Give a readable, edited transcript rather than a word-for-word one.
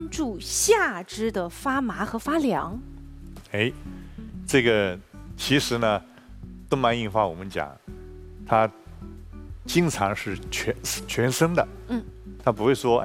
助下肢的发麻和发凉。 哎，这个其实呢，动脉硬化我们讲，它经常是全身的，它不会说